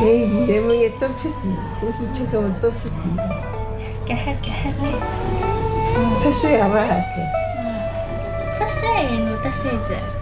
에이, 예명에 떡쳤지. 고기 쳐서면 떡쳤지. 할게. 차수야, 봐, 할게. 샀어요, 노 샀어요.